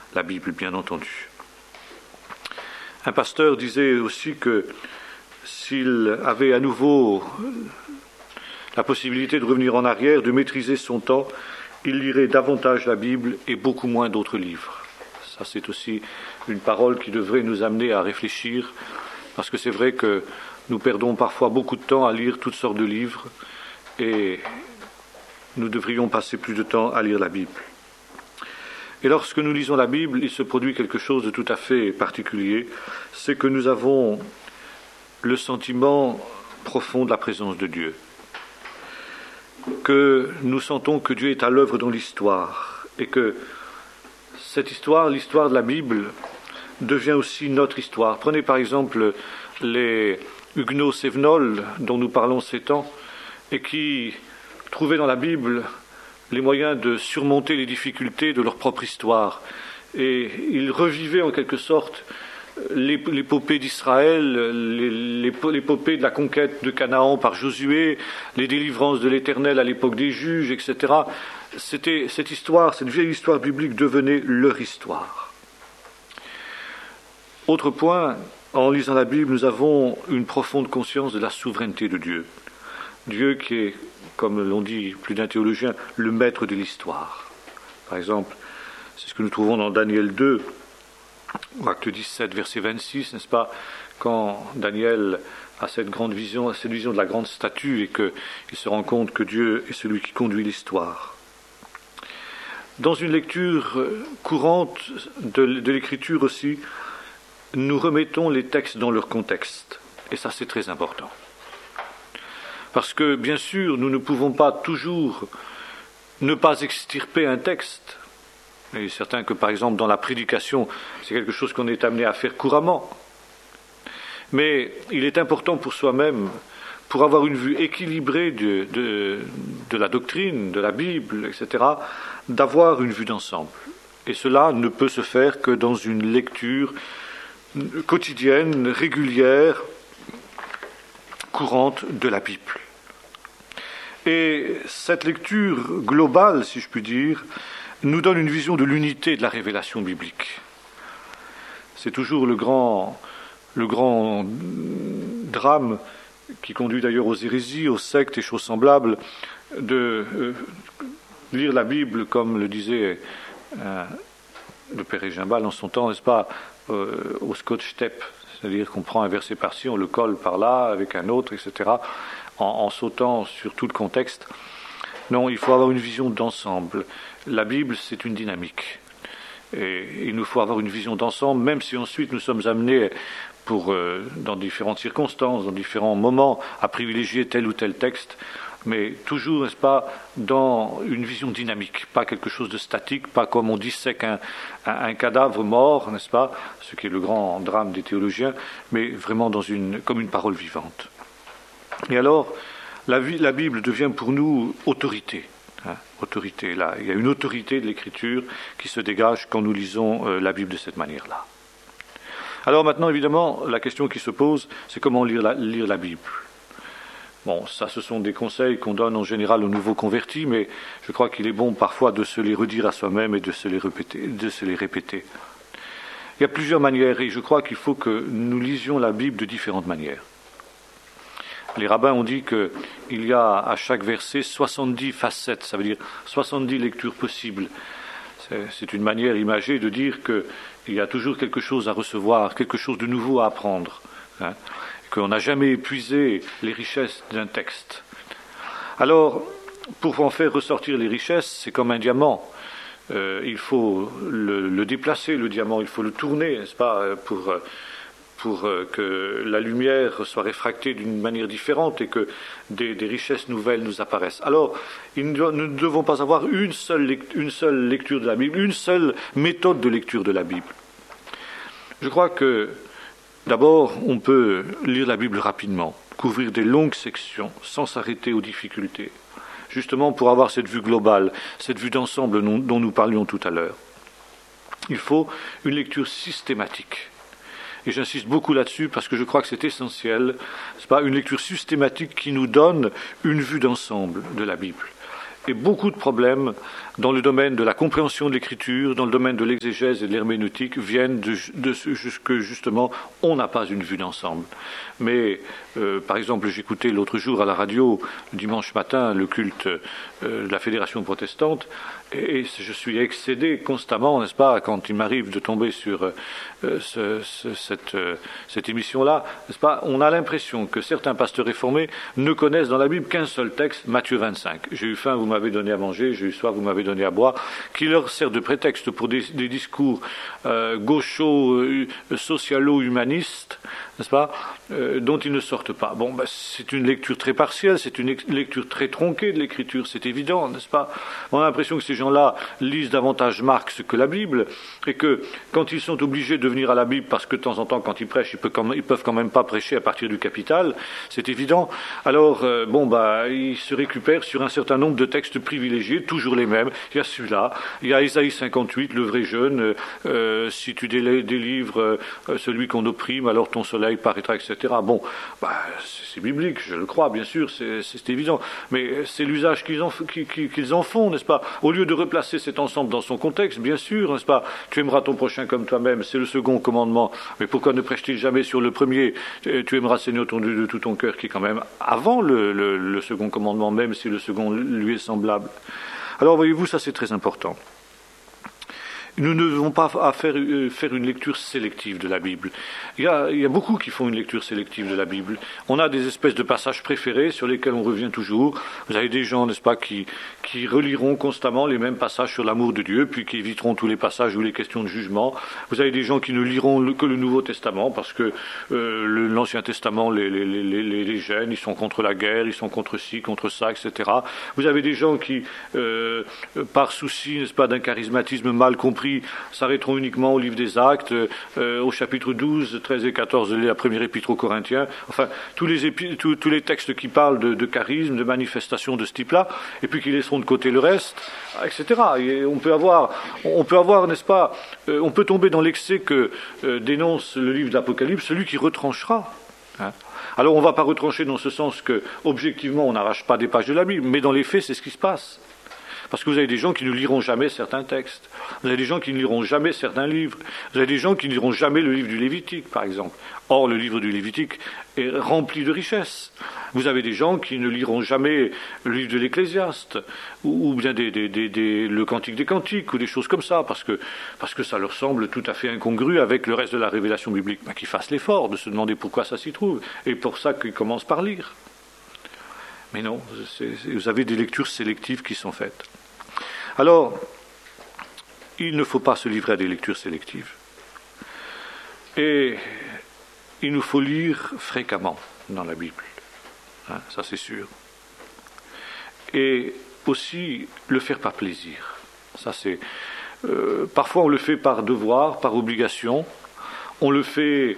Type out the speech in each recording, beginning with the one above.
la Bible, bien entendu. Un pasteur disait aussi que s'il avait à nouveau la possibilité de revenir en arrière, de maîtriser son temps, il lirait davantage la Bible et beaucoup moins d'autres livres. Ça, c'est aussi une parole qui devrait nous amener à réfléchir, parce que c'est vrai que nous perdons parfois beaucoup de temps à lire toutes sortes de livres, et nous devrions passer plus de temps à lire la Bible. Et lorsque nous lisons la Bible, il se produit quelque chose de tout à fait particulier, c'est que nous avons le sentiment profond de la présence de Dieu, que nous sentons que Dieu est à l'œuvre dans l'histoire, et que cette histoire, l'histoire de la Bible, devient aussi notre histoire. Prenez par exemple les Huguenots Cévenols, dont nous parlons ces temps, et qui trouvaient dans la Bible les moyens de surmonter les difficultés de leur propre histoire. Et ils revivaient en quelque sorte l'épopée d'Israël, l'épopée de la conquête de Canaan par Josué, les délivrances de l'Éternel à l'époque des juges, etc. C'était cette histoire, cette vieille histoire biblique devenait leur histoire. Autre point, en lisant la Bible, nous avons une profonde conscience de la souveraineté de Dieu. Dieu qui est, comme l'ont dit plus d'un théologien, le maître de l'histoire. Par exemple, c'est ce que nous trouvons dans Daniel 2, acte 17, verset 26, n'est-ce pas, quand Daniel a cette grande vision, cette vision de la grande statue, et qu'il se rend compte que Dieu est celui qui conduit l'histoire. Dans une lecture courante de l'Écriture aussi, nous remettons les textes dans leur contexte, et ça c'est très important. Parce que, bien sûr, nous ne pouvons pas toujours ne pas extirper un texte. Il est certain que, par exemple, dans la prédication, c'est quelque chose qu'on est amené à faire couramment. Mais il est important pour soi-même, pour avoir une vue équilibrée de la doctrine, de la Bible, etc., d'avoir une vue d'ensemble. Et cela ne peut se faire que dans une lecture quotidienne, régulière, courante de la Bible. Et cette lecture globale, si je puis dire, nous donne une vision de l'unité de la révélation biblique. C'est toujours le grand drame qui conduit d'ailleurs aux hérésies, aux sectes et choses semblables, de lire la Bible, comme le disait le père Régimbal en son temps, n'est-ce pas, au scotch tape, c'est-à-dire qu'on prend un verset par-ci, on le colle par-là, avec un autre, etc., en sautant sur tout le contexte. Non, il faut avoir une vision d'ensemble. La Bible, c'est une dynamique. Et il nous faut avoir une vision d'ensemble, même si ensuite nous sommes amenés, dans différentes circonstances, dans différents moments, à privilégier tel ou tel texte, mais toujours, n'est-ce pas, dans une vision dynamique, pas quelque chose de statique, pas comme on dissèque un cadavre mort, n'est-ce pas, ce qui est le grand drame des théologiens, mais vraiment comme une parole vivante. Et alors, la Bible devient pour nous autorité. Autorité, là. Il y a une autorité de l'Écriture qui se dégage quand nous lisons la Bible de cette manière-là. Alors maintenant, évidemment, la question qui se pose, c'est comment lire la Bible. Bon, ça, ce sont des conseils qu'on donne en général aux nouveaux convertis, mais je crois qu'il est bon parfois de se les redire à soi-même et de se les répéter. Il y a plusieurs manières, et je crois qu'il faut que nous lisions la Bible de différentes manières. Les rabbins ont dit qu'il y a à chaque verset 70 facettes, ça veut dire 70 lectures possibles. C'est une manière imagée de dire qu'il y a toujours quelque chose à recevoir, quelque chose de nouveau à apprendre, qu'on n'a jamais épuisé les richesses d'un texte. Alors, pour en faire ressortir les richesses, c'est comme un diamant. Il faut le déplacer, le diamant, il faut le tourner, n'est-ce pas, pour que la lumière soit réfractée d'une manière différente et que des richesses nouvelles nous apparaissent. Alors, nous ne devons pas avoir une seule lecture de la Bible, une seule méthode de lecture de la Bible. Je crois que, d'abord, on peut lire la Bible rapidement, couvrir des longues sections sans s'arrêter aux difficultés, justement pour avoir cette vue globale, cette vue d'ensemble dont nous parlions tout à l'heure. Il faut une lecture systématique. Et j'insiste beaucoup là-dessus parce que je crois que c'est essentiel. C'est pas une lecture systématique qui nous donne une vue d'ensemble de la Bible. Et beaucoup de problèmes dans le domaine de la compréhension de l'écriture, dans le domaine de l'exégèse et de l'herméneutique, viennent de ce que justement on n'a pas une vue d'ensemble. Mais par exemple, j'écoutais l'autre jour à la radio, dimanche matin, le culte de la Fédération protestante, et je suis excédé constamment, n'est-ce pas, quand il m'arrive de tomber sur cette émission-là, n'est-ce pas, on a l'impression que certains pasteurs réformés ne connaissent dans la Bible qu'un seul texte, Matthieu 25. J'ai eu faim, vous m'avez donné à manger, j'ai eu soif, vous m'avez donné à boire, qui leur sert de prétexte pour des discours gauchos, socialo-humanistes, n'est-ce pas, dont ils ne sortent pas. Bon, c'est une lecture très partielle, c'est une lecture très tronquée de l'écriture, c'est évident, n'est-ce pas? On a l'impression que ces gens-là lisent davantage Marx que la Bible, et que quand ils sont obligés de venir à la Bible, parce que de temps en temps, quand ils prêchent, ils peuvent quand même pas prêcher à partir du Capital, c'est évident. Alors, ils se récupèrent sur un certain nombre de textes privilégiés, toujours les mêmes. Il y a celui-là, il y a Ésaïe 58, le vrai jeune, si tu délivres celui qu'on opprime, alors ton soleil paraîtra, etc. Bon, c'est biblique, je le crois, bien sûr, c'est évident. Mais c'est l'usage qu'ils en font, n'est-ce pas? Au lieu de replacer cet ensemble dans son contexte, bien sûr, n'est-ce pas? Tu aimeras ton prochain comme toi-même, c'est le second commandement. Mais pourquoi ne prêche-t-il jamais sur le premier? Tu aimeras Seigneur ton Dieu de tout ton cœur, qui est quand même avant le second commandement, même si le second lui est semblable. Alors voyez-vous, ça c'est très important. Nous ne devons pas faire une lecture sélective de la Bible. Il y a beaucoup qui font une lecture sélective de la Bible. On a des espèces de passages préférés sur lesquels on revient toujours. Vous avez des gens, n'est-ce pas, qui reliront constamment les mêmes passages sur l'amour de Dieu, puis qui éviteront tous les passages où les questions de jugement. Vous avez des gens qui ne liront que le Nouveau Testament, parce que l'Ancien Testament les gêne, ils sont contre la guerre, ils sont contre ci, contre ça, etc. Vous avez des gens qui, par souci, n'est-ce pas, d'un charismatisme mal compris, s'arrêteront uniquement au livre des Actes, au chapitre 12, 13 et 14 de la première épître aux Corinthiens, enfin, tous les textes qui parlent de charisme, de manifestation de ce type-là, et puis qui laisseront de côté le reste, etc. Et on peut avoir, n'est-ce pas, on peut tomber dans l'excès que dénonce le livre d'Apocalypse, celui qui retranchera. Hein. Alors on ne va pas retrancher dans ce sens que, objectivement, on n'arrache pas des pages de la Bible, mais dans les faits, c'est ce qui se passe. Parce que vous avez des gens qui ne liront jamais certains textes. Vous avez des gens qui ne liront jamais certains livres. Vous avez des gens qui ne liront jamais le livre du Lévitique, par exemple. Or, le livre du Lévitique est rempli de richesses. Vous avez des gens qui ne liront jamais le livre de l'Ecclésiaste, ou bien le Cantique des Cantiques, ou des choses comme ça, parce que ça leur semble tout à fait incongru avec le reste de la révélation biblique. Qu'ils fassent l'effort de se demander pourquoi ça s'y trouve, et pour ça qu'ils commencent par lire. Mais non, vous avez des lectures sélectives qui sont faites. Alors, il ne faut pas se livrer à des lectures sélectives. Et il nous faut lire fréquemment dans la Bible. Hein, ça c'est sûr. Et aussi le faire par plaisir. Ça c'est. Parfois on le fait par devoir, par obligation. On le fait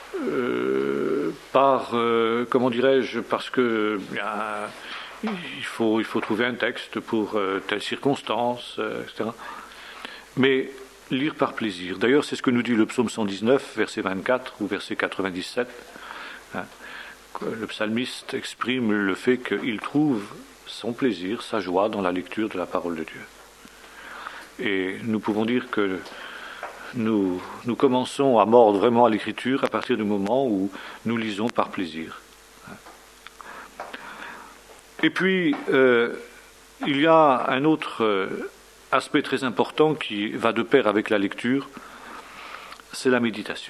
comment dirais-je, parce que il faut trouver un texte pour telle circonstance, etc. Mais lire par plaisir. D'ailleurs, c'est ce que nous dit le psaume 119, verset 24 ou verset 97. Hein, le psalmiste exprime le fait qu'il trouve son plaisir, sa joie dans la lecture de la parole de Dieu. Et nous pouvons dire que nous commençons à mordre vraiment à l'écriture à partir du moment où nous lisons par plaisir. Et puis, il y a un autre aspect très important qui va de pair avec la lecture, c'est la méditation.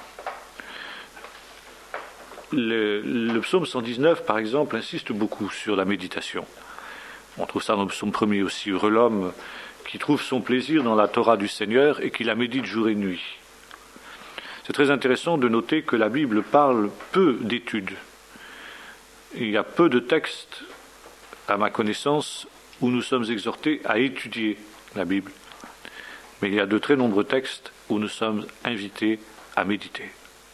Le psaume 119, par exemple, insiste beaucoup sur la méditation. On trouve ça dans le psaume 1er aussi, heureux l'homme qui trouve son plaisir dans la Torah du Seigneur et qui la médite jour et nuit. C'est très intéressant de noter que la Bible parle peu d'études. Il y a peu de textes, à ma connaissance, où nous sommes exhortés à étudier la Bible. Mais il y a de très nombreux textes où nous sommes invités à méditer.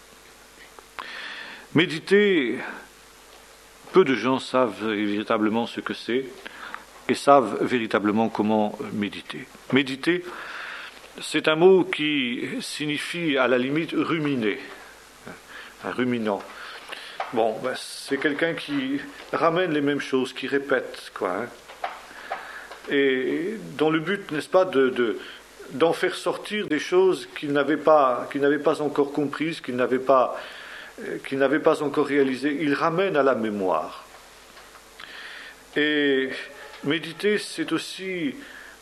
Méditer, peu de gens savent véritablement ce que c'est et savent véritablement comment méditer. Méditer, c'est un mot qui signifie à la limite ruminer, un ruminant. Bon, c'est quelqu'un qui ramène les mêmes choses, qui répète, quoi. Hein. et dans le but, n'est-ce pas, d'en faire sortir des choses qu'il n'avait pas encore comprises, qu'il n'avait pas encore réalisées. Il ramène à la mémoire. Et méditer, c'est aussi,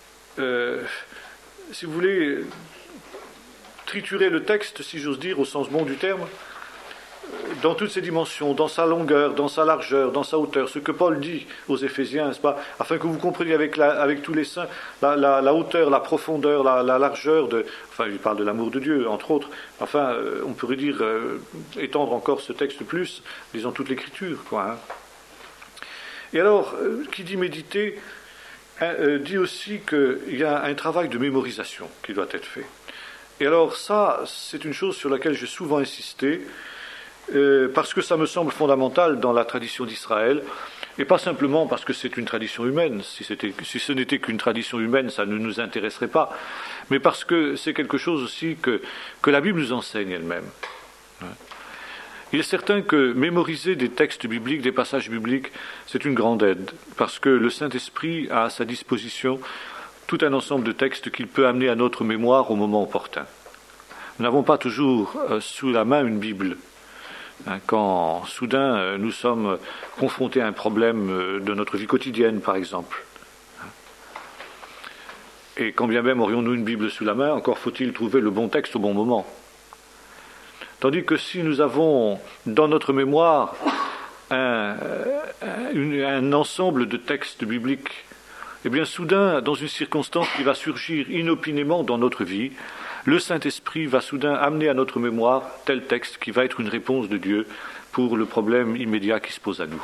si vous voulez, triturer le texte, si j'ose dire, au sens bon du terme, dans toutes ses dimensions, dans sa longueur, dans sa largeur, dans sa hauteur, ce que Paul dit aux Éphésiens, n'est-ce pas, afin que vous compreniez avec tous les saints la hauteur, la profondeur, la largeur enfin, il parle de l'amour de Dieu, entre autres. Enfin, on pourrait dire, étendre encore ce texte plus, disons toute l'Écriture, quoi. Hein. Et alors, qui dit méditer, dit aussi qu'il y a un travail de mémorisation qui doit être fait. Et alors ça, c'est une chose sur laquelle j'ai souvent insisté, parce que ça me semble fondamental dans la tradition d'Israël, et pas simplement parce que c'est une tradition humaine. Si ce n'était qu'une tradition humaine, ça ne nous intéresserait pas, mais parce que c'est quelque chose aussi que la Bible nous enseigne elle-même. Il est certain que mémoriser des textes bibliques, des passages bibliques, c'est une grande aide, parce que le Saint-Esprit a à sa disposition tout un ensemble de textes qu'il peut amener à notre mémoire au moment opportun. Nous n'avons pas toujours sous la main une Bible. Quand soudain nous sommes confrontés à un problème de notre vie quotidienne, par exemple. Et quand bien même aurions-nous une Bible sous la main, encore faut-il trouver le bon texte au bon moment. Tandis que si nous avons dans notre mémoire un ensemble de textes bibliques, eh bien soudain, dans une circonstance qui va surgir inopinément dans notre vie, le Saint-Esprit va soudain amener à notre mémoire tel texte qui va être une réponse de Dieu pour le problème immédiat qui se pose à nous.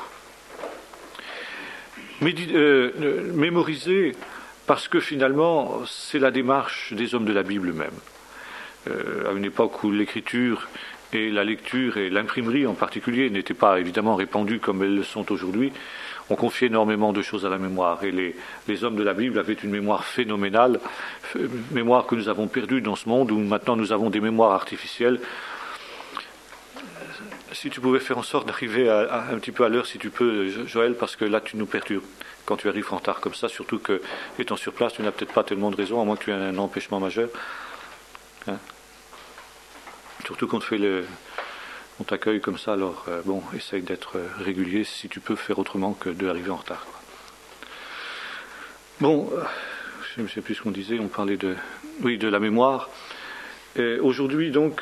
Mémoriser, parce que finalement, c'est la démarche des hommes de la Bible eux-mêmes. À une époque où l'écriture et la lecture et l'imprimerie en particulier n'étaient pas évidemment répandues comme elles le sont aujourd'hui, on confiait énormément de choses à la mémoire, et les hommes de la Bible avaient une mémoire phénoménale, mémoire que nous avons perdue dans ce monde où maintenant nous avons des mémoires artificielles. Si tu pouvais faire en sorte d'arriver un petit peu à l'heure, si tu peux, Joël, parce que là tu nous perturbes quand tu arrives en retard comme ça, surtout que, étant sur place, tu n'as peut-être pas tellement de raison, à moins que tu aies un empêchement majeur. Hein? Surtout qu'on on t'accueille comme ça, alors essaye d'être régulier si tu peux faire autrement que d'arriver en retard. Bon, je ne sais plus ce qu'on disait, on parlait de la mémoire. Aujourd'hui, donc,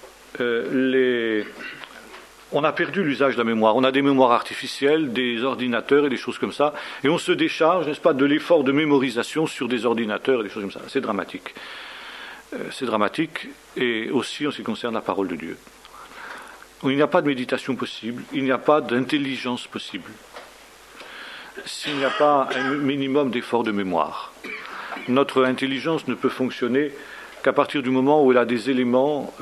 on a perdu l'usage de la mémoire. On a des mémoires artificielles, des ordinateurs et des choses comme ça, et on se décharge, n'est-ce pas, de l'effort de mémorisation sur des ordinateurs et des choses comme ça. C'est dramatique. C'est dramatique, et aussi en ce qui concerne la parole de Dieu. Il n'y a pas de méditation possible, il n'y a pas d'intelligence possible, s'il n'y a pas un minimum d'effort de mémoire. Notre intelligence ne peut fonctionner qu'à partir du moment où elle a des éléments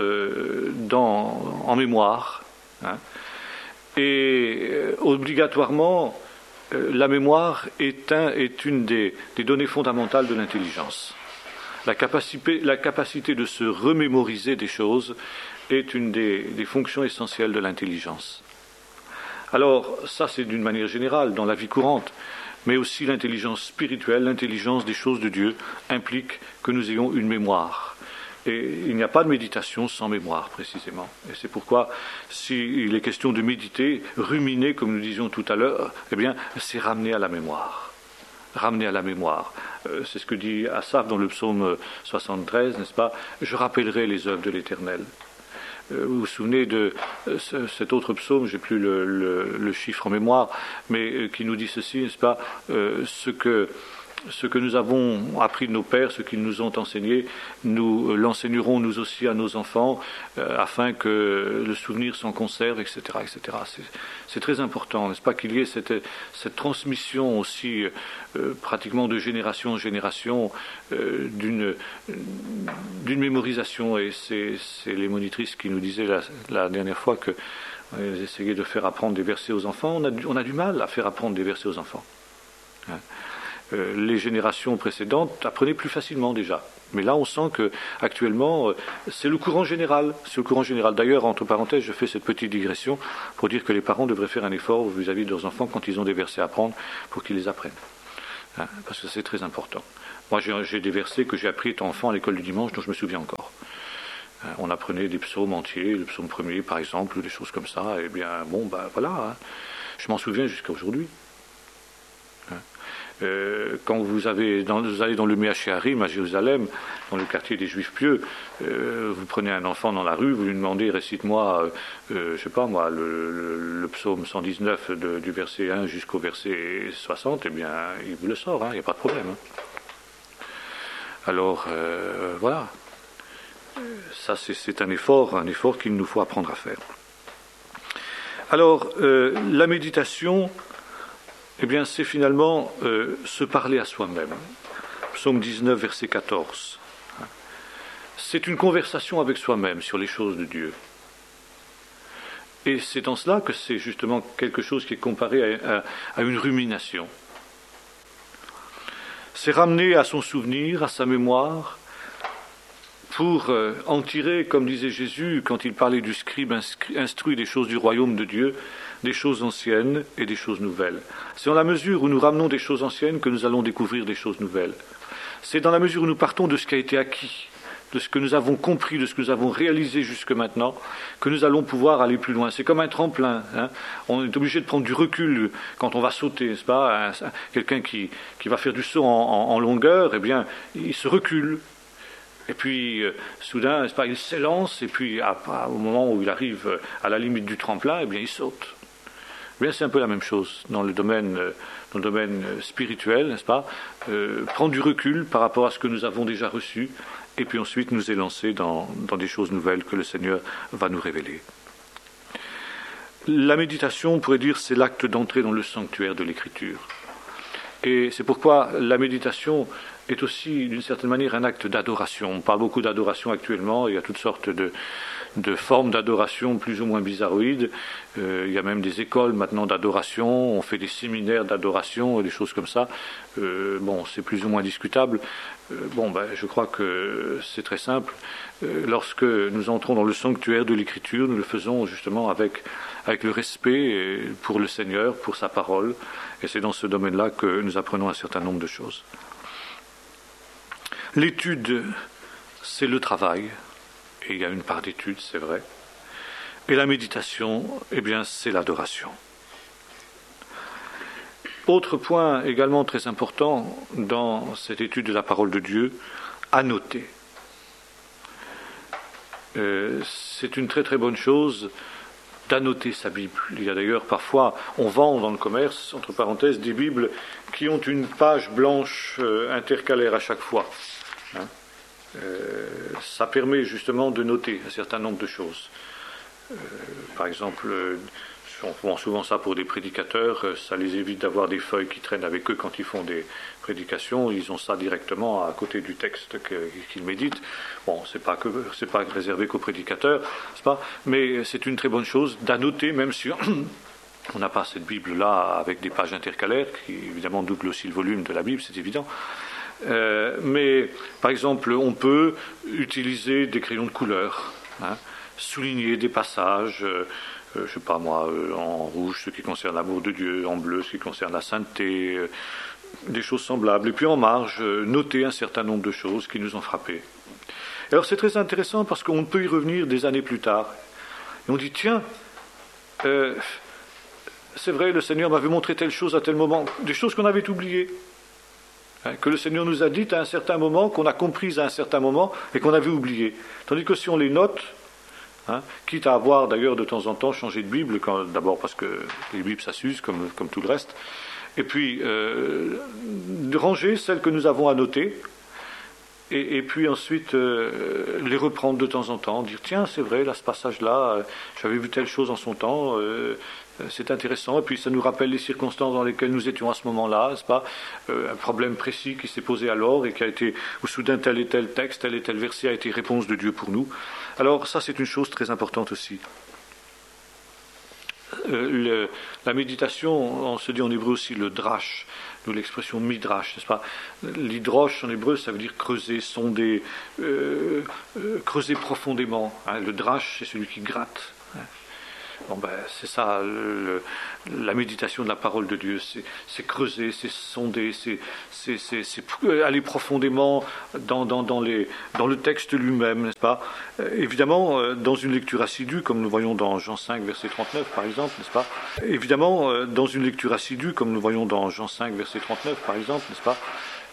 en mémoire. Hein. Et obligatoirement, la mémoire est une des données fondamentales de l'intelligence. La capacité de se remémoriser des choses est une des fonctions essentielles de l'intelligence. Alors, ça c'est d'une manière générale, dans la vie courante, mais aussi l'intelligence spirituelle, l'intelligence des choses de Dieu, implique que nous ayons une mémoire. Et il n'y a pas de méditation sans mémoire, précisément. Et c'est pourquoi, s'il est question de méditer, ruminer, comme nous disions tout à l'heure, eh bien, c'est ramener à la mémoire. Ramener à la mémoire. C'est ce que dit Asaph dans le psaume 73, n'est-ce pas ? Je rappellerai les œuvres de l'Éternel. Vous vous souvenez de cet autre psaume, je n'ai plus le chiffre en mémoire, mais qui nous dit ceci, n'est-ce pas ? Ce que nous avons appris de nos pères, ce qu'ils nous ont enseigné, nous l'enseignerons nous aussi à nos enfants, afin que le souvenir s'en conserve, etc., etc. C'est très important, n'est-ce pas, qu'il y ait cette transmission aussi, pratiquement de génération en génération, d'une mémorisation. Et c'est les monitrices qui nous disaient la dernière fois qu'elles essayaient de faire apprendre des versets aux enfants. On a du mal à faire apprendre des versets aux enfants. Hein. Les générations précédentes apprenaient plus facilement déjà. Mais là, on sent que actuellement, c'est le courant général. C'est le courant général. D'ailleurs, entre parenthèses, je fais cette petite digression pour dire que les parents devraient faire un effort vis-à-vis de leurs enfants quand ils ont des versets à apprendre pour qu'ils les apprennent. parce que c'est très important. Moi, j'ai des versets que j'ai appris étant enfant à l'école du dimanche, dont je me souviens encore. On apprenait des psaumes entiers, le psaume premier par exemple, ou des choses comme ça, et bien, voilà, je m'en souviens jusqu'à aujourd'hui. Quand vous allez dans le Méachéarim à Jérusalem, dans le quartier des Juifs pieux, vous prenez un enfant dans la rue, vous lui demandez récite-moi, je sais pas moi, le psaume 119 du verset 1 jusqu'au verset 60, eh bien il vous le sort, il n'y a pas de problème. Alors voilà, ça c'est un effort qu'il nous faut apprendre à faire. Alors la méditation, eh bien, c'est finalement se parler à soi-même. Psaume 19, verset 14. C'est une conversation avec soi-même sur les choses de Dieu. Et c'est en cela que c'est justement quelque chose qui est comparé à une rumination. C'est ramener à son souvenir, à sa mémoire, pour en tirer, comme disait Jésus quand il parlait du scribe instruit des choses du royaume de Dieu, des choses anciennes et des choses nouvelles. C'est dans la mesure où nous ramenons des choses anciennes que nous allons découvrir des choses nouvelles. C'est dans la mesure où nous partons de ce qui a été acquis, de ce que nous avons compris, de ce que nous avons réalisé jusque maintenant, que nous allons pouvoir aller plus loin. C'est comme un tremplin. On est obligé de prendre du recul quand on va sauter, n'est-ce pas ? Quelqu'un qui va faire du saut en longueur, eh bien, il se recule. Et puis, soudain, n'est-ce pas, il s'élance, et puis, au moment où il arrive à la limite du tremplin, eh bien, il saute. Eh bien, c'est un peu la même chose dans le domaine spirituel, n'est-ce pas ? Prendre du recul par rapport à ce que nous avons déjà reçu, et puis ensuite nous élancer dans des choses nouvelles que le Seigneur va nous révéler. La méditation, on pourrait dire, c'est l'acte d'entrer dans le sanctuaire de l'Écriture. Et c'est pourquoi la méditation est aussi, d'une certaine manière, un acte d'adoration. On parle beaucoup d'adoration actuellement, il y a toutes sortes de formes d'adoration plus ou moins bizarroïdes. Il y a même des écoles maintenant d'adoration, on fait des séminaires d'adoration et des choses comme ça. C'est plus ou moins discutable. Je crois que c'est très simple. Lorsque nous entrons dans le sanctuaire de l'Écriture, nous le faisons justement avec le respect pour le Seigneur, pour sa parole. Et c'est dans ce domaine-là que nous apprenons un certain nombre de choses. L'étude, c'est le travail. Et il y a une part d'étude, c'est vrai. Et la méditation, eh bien, c'est l'adoration. Autre point également très important dans cette étude de la parole de Dieu, à noter. C'est une très très bonne chose d'annoter sa Bible. Il y a d'ailleurs parfois, on vend dans le commerce, entre parenthèses, des Bibles qui ont une page blanche intercalaire à chaque fois. Ça permet justement de noter un certain nombre de choses. Par exemple, on vend souvent ça pour des prédicateurs, ça les évite d'avoir des feuilles qui traînent avec eux quand ils font des prédications, ils ont ça directement à côté du texte qu'ils méditent. Bon, c'est pas réservé qu'aux prédicateurs, c'est pas, mais c'est une très bonne chose d'annoter, même si on n'a pas cette Bible-là avec des pages intercalaires, qui évidemment double aussi le volume de la Bible, c'est évident. Mais par exemple, on peut utiliser des crayons de couleur, souligner des passages, je ne sais pas moi, en rouge ce qui concerne l'amour de Dieu, en bleu ce qui concerne la sainteté, des choses semblables. Et puis en marge, noter un certain nombre de choses qui nous ont frappés. Alors c'est très intéressant parce qu'on peut y revenir des années plus tard. Et on dit, tiens, c'est vrai, le Seigneur m'avait montré telle chose à tel moment, des choses qu'on avait oubliées. Que le Seigneur nous a dites à un certain moment, qu'on a comprises à un certain moment et qu'on avait oubliées. Tandis que si on les note, quitte à avoir d'ailleurs de temps en temps changé de Bible, d'abord parce que les Bibles ça s'use comme tout le reste, et puis de ranger celles que nous avons annotées, et puis ensuite les reprendre de temps en temps, dire tiens c'est vrai, là ce passage-là, j'avais vu telle chose en son temps, c'est intéressant, et puis ça nous rappelle les circonstances dans lesquelles nous étions à ce moment-là, n'est-ce pas, un problème précis qui s'est posé alors et qui a été, où soudain tel et tel texte, tel et tel verset a été réponse de Dieu pour nous. Alors ça c'est une chose très importante aussi. La méditation, on se dit en hébreu aussi le drash, nous l'expression midrash, n'est-ce pas? L'hydroche en hébreu ça veut dire creuser, sonder, creuser profondément. Le drash c'est celui qui gratte. Bon, ben, c'est ça, la méditation de la parole de Dieu, c'est creuser, c'est sonder, c'est aller profondément dans le texte lui-même, n'est-ce pas? Évidemment, dans une lecture assidue, comme nous voyons dans Jean 5, verset 39, par exemple, n'est-ce pas? Évidemment, dans une lecture assidue, comme nous voyons dans Jean 5, verset 39, par exemple, n'est-ce pas?